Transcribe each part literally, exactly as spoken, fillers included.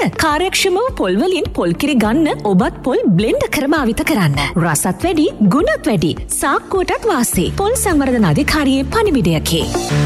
කාර්යක්ෂමව පොල් වලින් පොල් කිරි ගන්න ඔබත් පොල් බ්ලෙන්ඩ් කර භාවිත කරන්න. රසත් වැඩි, ගුණත් වැඩි. සාක්කුවටත් වාසි. පොල් සංවර්ධන අධිකාරියේ පණිවිඩයකි.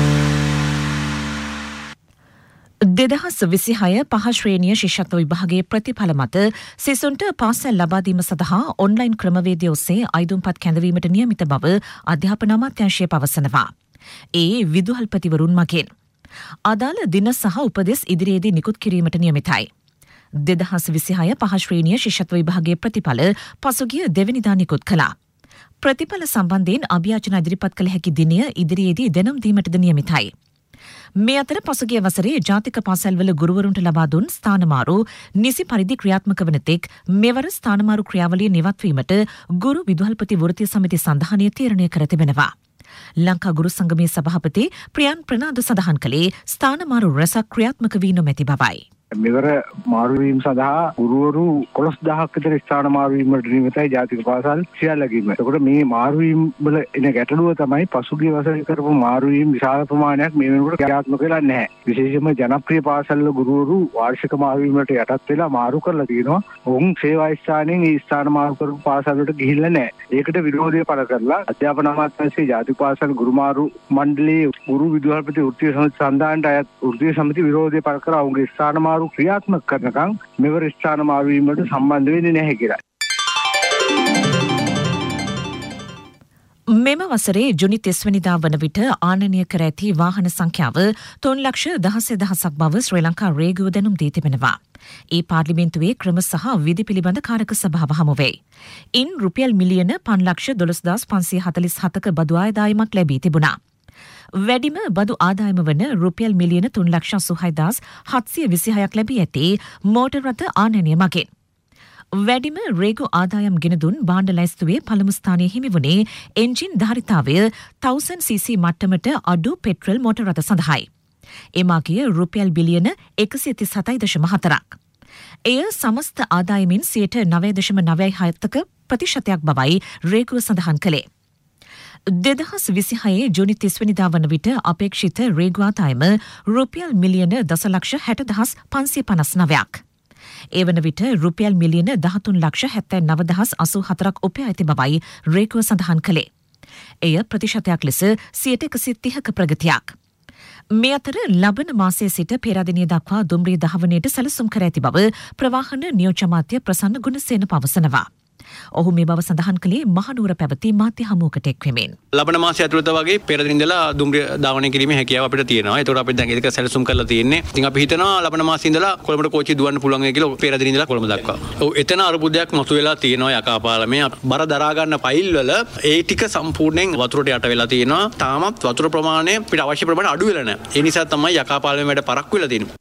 දෙදහස් විසිහය පහ ශ්‍රේණිය ශිෂ්‍යත්ව විභාගයේ ප්‍රතිඵල මත සිසුන්ට පාසල් ලබා දීම සඳහා ඔන්ලයින් ක්‍රමවේදය ඔස්සේ අයිදුම්පත් කැඳවීමට නියමිත බව අධ්‍යාපන අමාත්‍යාංශය පවසනවා. ඒ විදුහල්පතිවරුන් මගින් අදාළ දින සහ උපදෙස් ඉදිරියේදී නිකුත් කිරීමට නියමිතයි. දෙදහස් විසිහය පහ ශ්‍රේණිය ශිෂ්‍යත්ව විභාගයේ ප්‍රතිඵල පසුගිය දෙවැනිදා නිකුත් කළා. ප්‍රතිඵල සම්බන්ධයෙන් අභියාචන ඉදිරිපත් කළ හැකි දිනය ඉදිරියේදී දැනුම් දීමටද නියමිතයි. මේ අතර පසුගිය වසරේ ජාතික පාසල්වල ගුරුවරුන්ට ලබා දුන් ස්ථානමාරු නිසි පරිදි ක්‍රියාත්මක වන තෙක් මෙවර ස්ථානමාරු ක්‍රියාවලිය නිවත්වීමට ගුරු විදුහල්පති වෘත්තීය සමිති සංධානය තීරණය කර තිබෙනවා. ලංකා ගුරු සංගමේ සභාපති ප්‍රියන් ප්‍රනාද සඳහන් කළේ ස්ථානමාරු රැසක් ක්‍රියාත්මක වී නොමැති බවයි. මෙවර මාරුවීම සඳහා ගුරුවරු එකොළොස් දහසක් විතර ස්ථාන මාරුවීමට නියමිතයි ජාතික පාසල් සියල්ලකීම. එතකොට මේ මාරුවීම් වල එන ගැටලුව තමයි පසුගිය වසරේ කරපු මාරුවීම් විශාල ප්‍රමාණයක් මේ වෙනකොට ක්‍රියාත්මක වෙලා නැහැ. විශේෂයෙන්ම ජනප්‍රිය පාසල් වල ගුරුවරු වාර්ෂික මාරුවීමට යටත් වෙලා මාරු කරලා තියෙනවා. ඔවුන් සේවා ස්ථානයෙන් ඒ ස්ථාන මාරු කරපු පාසල් වලට ගිහිල්ලා නැහැ. ඒකට විරෝධය පළ කරලා අධ්‍යාපන අමාත්‍යාංශයේ ජාතික පාසල් ගුරු මාරු මණ්ඩලයේ ගුරු විදුහල්පති වෘත්තීය සමිති සම්දානට අයත් වෘත්තීය සමිති විරෝධය පළ කරලා ඔවුන්ගේ ස්ථාන මාරු ක්‍රියාත්මක කරනකම් මෙවර ස්ථාන මාරු වීමට සම්බන්ධ වෙන්නේ නැහැ කියලා. මෙම වසරේ ජුනි තිස් වෙනිදා වන විට ආනයනය කර ඇති වාහන සංඛ්‍යාව තුන් ලක්ෂ දහසය දහසක් බව ශ්‍රී ලංකා රේගුව දැනුම් දී තිබෙනවා. ඒ පාර්ලිමේන්තුවේ ක්‍රම සහ විධි පිළිබඳ කාරක සභාව හමුවේ. ඉන් රුපියල් මිලියන පන්ලක්ෂ දොළොස් දහස් පන්සිය හතළිස් හතක බදු ආදායමක් ලැබී තිබුණා. වැඩිම බදු ආදායම වන රුපියල් මිලියන තුන් ලක්ෂ අසූහය දහස් හත්සිය විසිහයක් ලැබී ඇති මෝටර් රථ ආනයනය මගින්. වැඩිම රේගු ආදායම් ගෙන දුන් භාණ්ඩ ලැයිස්තුවේ පළමු ස්ථානය හිමි වුණේ එන්ජින් ධාරිතාවය තවුසන්ඩ් සීසී මට්ටමට අඩු පෙට්‍රල් මෝටර් රථ සඳහායි. එමාගිය රුපියල් බිලියන එකසිය තිස් හතයි දශම හතරක්. එය සමස්ත ආදායමින් සියයට නවය දශම නවය හතක ප්‍රතිශතයක් බවයි රේගුව සඳහන් කළේ. දෙදහස් විසිහයේ ජුනි තිස් වෙනිදා වන විට අපේක්ෂිත රේගු ආදායම රුපියල් මිලියන දසලක්ෂ හැට දහස් පන්සිය පනස් නවයක්. ඒ වන විට රුපියල් මිලියන දහතුන් ලක්ෂ හැත්තෑ නව දහස් අසූ හතරක් උපයා ඇති බවයි රේගුව සඳහන් කළේ. එය ප්‍රතිශතයක් ලෙස සියයට එකසිය තිහක ප්‍රගතියක්. මේ අතර ලබන මාසයේ සිට පෙරදිනය දක්වා දුම්රිය දහවනයට සැලසුම් කර ඇති බව ප්‍රවාහන නියෝජ්‍ය අමාත්‍ය ප්‍රසන්න ගුණසේන පවසනවා. ඔහු මේ බව සඳහන් කළේ මහනුවර පැවති මාධ්‍ය හමුවකට එක්වෙමින්. ලබන මාසය ඇතුළත වගේ පෙරදින ඉඳලා දුම්රිය ධාවනය කිරීමේ හැකියාව අපිට තියෙනවා. ඒතකොට අපිට දැන් ඒක සැලසුම් කරලා තියෙන්නේ. ඉතින් අපි හිතනවා ලබන මාසයේ ඉඳලා කොළඹට කෝච්චිය දුවන්න පුළුවන් වෙයි කියලා පෙරදින ඉඳලා කොළඹ දක්වා. ඔව් එතන අරුබුදයක් මතුවලා තියෙනවා යකාපාලමේ. බර දරා ගන්න පයිල් වල ඒ ටික සම්පූර්ණයෙන් වතුරට යට වෙලා තියෙනවා. තාමත් වතුර ප්‍රමාණය අපිට අවශ්‍ය ප්‍රමාණය අඩු වෙලා නැහැ. ඒ නිසා තමයි යකාපාලමේ වැඩ පරක්කු වෙලා තියෙන්නේ.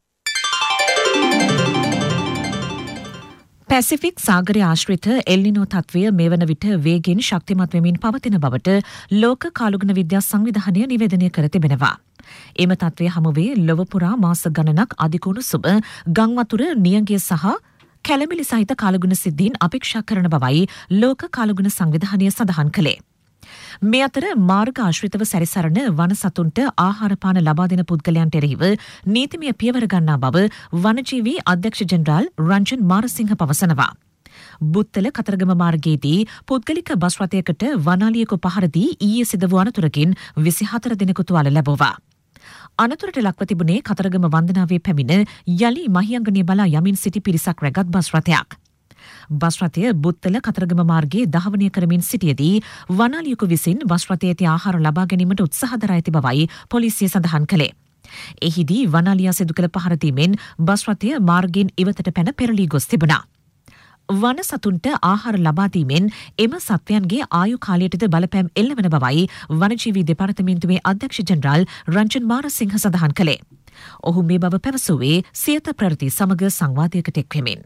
පැසිෆික් සාගරය ආශ්‍රිත එල්නිනෝ තත්වය මේ වන විට වේගෙන් ශක්තිමත් වෙමින් පවතින බවට ලෝක කාලුගුණ විද්‍යා සංවිධානය නිවේදනය කර තිබෙනවා. එම තත්වය හමුවේ ලොව පුරා මාස ගණනක් අධිකුණු සුබ ගංවතුර නියඟිය සහ කැළමිලි සහිත කාලගුණ සිද්ධීන් අපේක්ෂා කරන බවයි ලෝක කාලගුණ සංවිධානය සඳහන් කළේ. මේ අතර මාර්ග ආශ්‍රිතව සැරිසරන වන සතුන්ට ආහාර පාන ලබා දෙන පුද්ගලයන්ට එරෙහිව නීතිමය පියවර ගන්නා බව වනජීවී අධ්‍යක්ෂ ජෙනරාල් රංජන් මාරසිංහ පවසනවා. බුත්තල කතරගම මාර්ගයේදී පුද්ගලික බස් රථයකට වනාලියක පහර දී ඊයේ සිදු වූ අනතුරකින් විසිහතර දෙනෙකු තුවාල ලැබුවා. අනතුරට ලක්ව තිබුණේ කතරගම වන්දනාවේ පැමිණ යලි මහියංගනය බලා යමින් සිටි පිරිසක් රැගත් බස් රථයක්. බස් රථය බුත්තල කතරගම මාර්ගයේ ධාවනය කරමින් සිටියදී වනාලියකු විසින් බස් රථයේ ඇති ආහාර ලබා ගැනීමට උත්සාහ දරා ඇති බවයි පොලිසිය සඳහන් කළේ. එහිදී වනාලියා සිදු කළ පහර දීමෙන් බස් රථය මාර්ගයෙන් ඉවතට පැන පෙරළී ගොස් තිබුණා. වන සතුන්ට ආහාර ලබා දීමෙන් එම සත්වයන්ගේ ආයු කාලයටද බලපෑම් එල්ලවන බවයි වනජීවී දෙපාර්තමේන්තුවේ අධ්‍යක්ෂ ජෙනරාල් රංජන් මාරසිංහ සඳහන් කළේ. ඔහු මේ බව පැවසුවේ සියත ප්‍රවෘත්ති සමග සංවාදයකට එක්වෙමින්.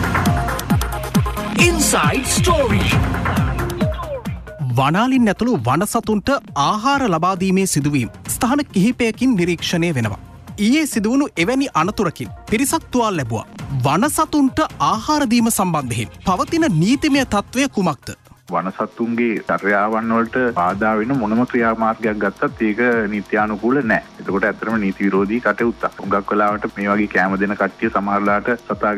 Inside Story. වනාලින් ඇතුළු වනසතුන්ට ආහාර ලබාදීමේ සිදුවීම් ස්ථාන කිහිපයකින් නිරීක්ෂණය වෙනවා. ඊයේ සිදුවුණු එවැනි අනතුරකින් පිරිසක් තුවාල ලැබුවා. වනසතුන්ට ආහාරදීම සම්බන්ධයෙන් පවතින නීතිමය තත්ත්වය කුමක්ද? වනසතුන්ගේ චර්යාවන් වලට බාධා වෙන මොනම ක්‍රියාමාර්ගයක් ගත්තත් ඒක නීත්‍යානුකූල නැහැ. එතකොට ඇත්තටම නීති විරෝධී කටයුත්තක්. හුඟක් වෙලාවට මේ වගේ කැම දෙන කට්ටිය සමහරලාට සතා